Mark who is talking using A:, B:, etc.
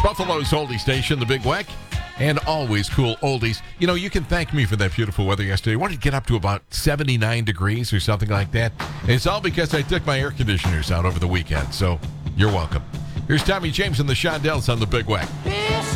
A: Buffalo's oldie station, the Big Weck, and always cool oldies. You know, you can thank me for that beautiful weather yesterday. I wanted to get up to about 79 degrees or something like that. It's all because I took my air conditioners out over the weekend, so you're welcome. Here's Tommy James and the Shondells on the Big Weck.